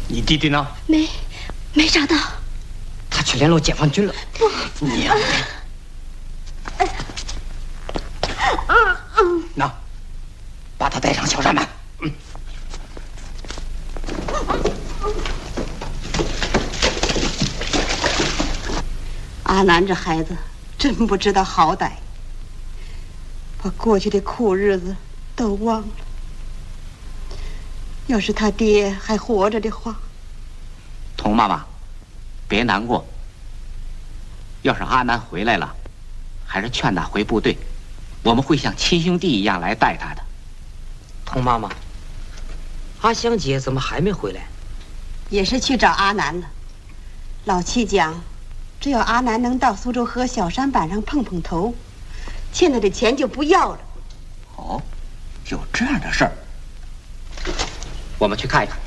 你弟弟呢？ 没找到。 他去联络解放军了。 不， 你那，把他带上小山门。 阿南这孩子真不知道好歹，把过去的苦日子都忘了。要是他爹还活着的话， 童妈妈，别难过。要是阿南回来了，还是劝他回部队，我们会像亲兄弟一样来带他的。 童妈妈，阿香姐怎么还没回来？ 也是去找阿南了。老七讲，只要阿南能到苏州河小山板上碰碰头，欠他的钱就不要了。 哦，有这样的事儿，我们去看一看。